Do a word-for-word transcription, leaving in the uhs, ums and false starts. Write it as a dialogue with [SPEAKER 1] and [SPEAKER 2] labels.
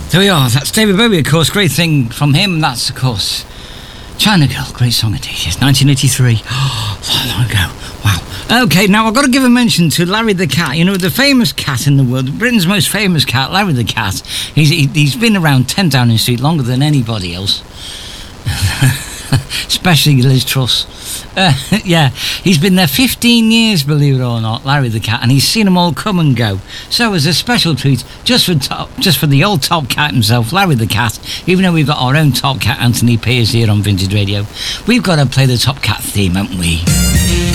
[SPEAKER 1] There we are. That's David Bowie, of course. Great thing from him. That's, of course, China Girl. Great song indeed. Yes, nineteen eighty-three. Oh, so long ago. Wow. OK, now I've got to give a mention to Larry the Cat. You know, the famous cat in the world, Britain's most famous cat, Larry the Cat. He's, he, he's been around ten Downing Street longer than anybody else. Especially Liz Truss. Uh, yeah, he's been there fifteen years, believe it or not, Larry the Cat, and he's seen them all come and go. So as a special treat, just for top, just for the old top cat himself, Larry the Cat, even though we've got our own top cat, Anthony Pearce, here on Vintage Radio, we've got to play the top cat theme, haven't we?